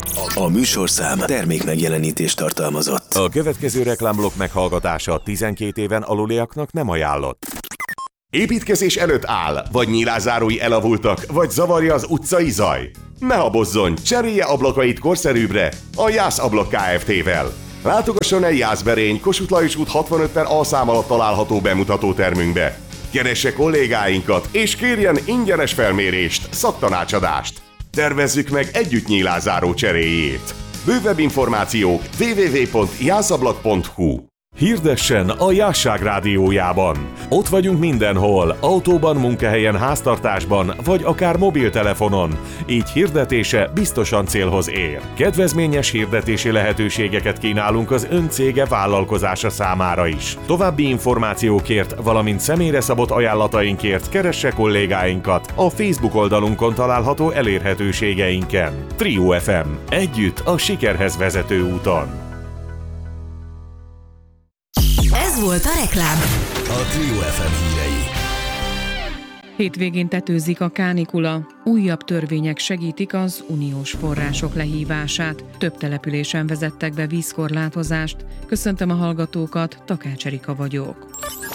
A műsorszám termékmegjelenítést tartalmazott. A következő reklámblokk meghallgatása 12 éven aluliaknak nem ajánlott. Építkezés előtt áll, vagy nyilázárói elavultak, vagy zavarja az utcai zaj? Ne habozzon, cserélje ablakait korszerűbbre a Jász Ablak Kft-vel. Látogasson el Jászberény, Kossuth Lajos út 65-en szám alatt található bemutatótermünkbe. Keresse kollégáinkat, és kérjen ingyenes felmérést, szaktanácsadást. Tervezzük meg együtt nyílázáró cseréjét. Bővebb információk www.jászablak.hu. Hirdessen a Jásság rádiójában. Ott vagyunk mindenhol, autóban, munkahelyen, háztartásban, vagy akár mobiltelefonon. Így hirdetése biztosan célhoz ér. Kedvezményes hirdetési lehetőségeket kínálunk az ön cége vállalkozása számára is. További információkért, valamint személyre szabott ajánlatainkért keresse kollégáinkat a Facebook oldalunkon található elérhetőségeinken. Trio FM. Együtt a sikerhez vezető úton. Ez volt a reklám. A Trio FM hírei. Hétvégén tetőzik a kánikula. Újabb törvények segítik az uniós források lehívását. Több településen vezettek be vízkorlátozást. Köszöntöm a hallgatókat, Takács Erika vagyok.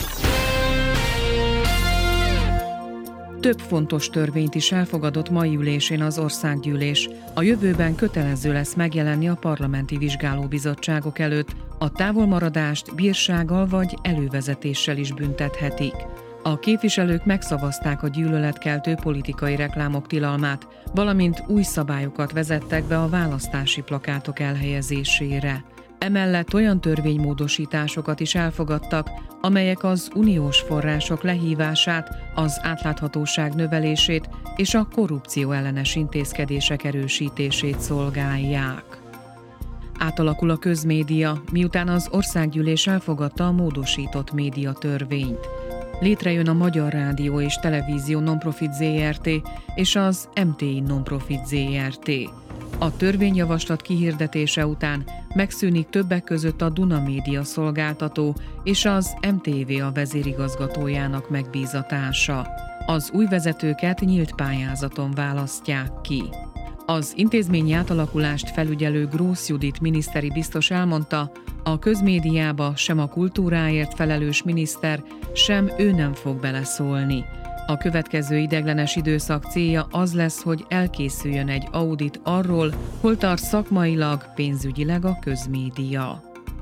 Több fontos törvényt is elfogadott mai ülésén az országgyűlés. A jövőben kötelező lesz megjelenni a parlamenti vizsgálóbizottságok előtt. A távolmaradást bírsággal vagy elővezetéssel is büntethetik. A képviselők megszavazták a gyűlöletkeltő politikai reklámok tilalmát, valamint új szabályokat vezettek be a választási plakátok elhelyezésére. Emellett olyan törvénymódosításokat is elfogadtak, amelyek az uniós források lehívását, az átláthatóság növelését és a korrupció ellenes intézkedések erősítését szolgálják. Átalakul a közmédia, miután az országgyűlés elfogadta a módosított médiatörvényt. Létrejön a Magyar Rádió és Televízió Nonprofit Zrt. És az MTI Nonprofit Zrt. A törvényjavaslat kihirdetése után megszűnik többek között a Duna Média szolgáltató és az MTV a vezérigazgatójának megbízatása. Az új vezetőket nyílt pályázaton választják ki. Az intézményi átalakulást felügyelő Grósz Judit miniszteri biztos elmondta, a közmédiába sem a kultúráért felelős miniszter, sem ő nem fog beleszólni. A következő ideiglenes időszak célja az lesz, hogy elkészüljön egy audit arról, hol tart szakmailag, pénzügyileg a közmédia.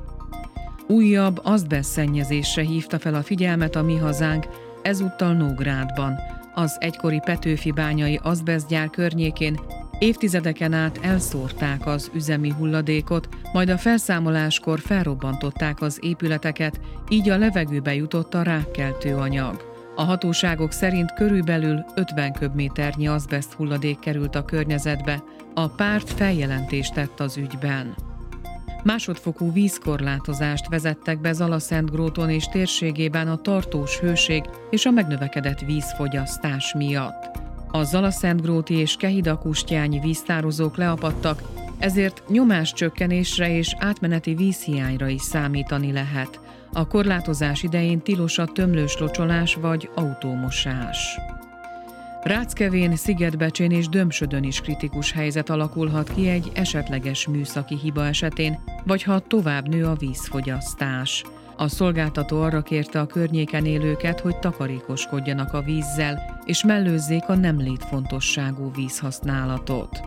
Újabb azbesztszennyezésre hívta fel a figyelmet a Mi Hazánk, ezúttal Nógrádban. Az egykori Petőfi-bányai azbesztgyár környékén évtizedeken át elszórták az üzemi hulladékot, majd a felszámoláskor felrobbantották az épületeket, így a levegőbe jutott a rákkeltő anyag. A hatóságok szerint körülbelül 50 köbméternyi azbeszt hulladék került a környezetbe, a párt feljelentést tett az ügyben. Másodfokú vízkorlátozást vezettek be Zalaszentgróton és térségében a tartós hőség és a megnövekedett vízfogyasztás miatt. A Zalaszentgróti és Kehidakustyányi víztározók leapadtak, ezért nyomáscsökkenésre és átmeneti vízhiányra is számítani lehet. A korlátozás idején tilos a tömlős locsolás vagy autómosás. Ráckevén, Szigetbecsén és Dömsödön is kritikus helyzet alakulhat ki egy esetleges műszaki hiba esetén, vagy ha tovább nő a vízfogyasztás. A szolgáltató arra kérte a környéken élőket, hogy takarékoskodjanak a vízzel, és mellőzzék a nem létfontosságú vízhasználatot.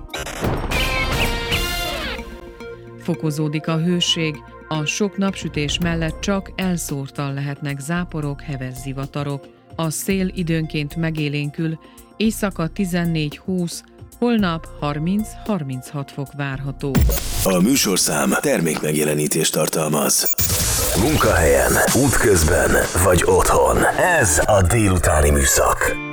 Fokozódik a hőség, a sok napsütés mellett csak elszórtan lehetnek záporok, heves zivatarok. A szél időnként megélénkül, éjszaka 14-20, holnap 30-36 fok várható. A műsorszám termékmegjelenítést tartalmaz. Munkahelyen, útközben vagy otthon. Ez a délutáni műszak.